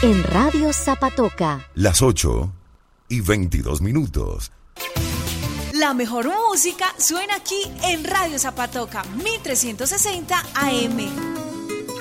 en Radio Zapatoca. Las 8:22. La mejor música suena aquí en Radio Zapatoca, 1360 AM.